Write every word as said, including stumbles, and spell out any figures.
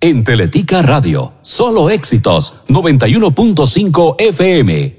En Teletica Radio, solo éxitos, noventa y uno punto cinco F M.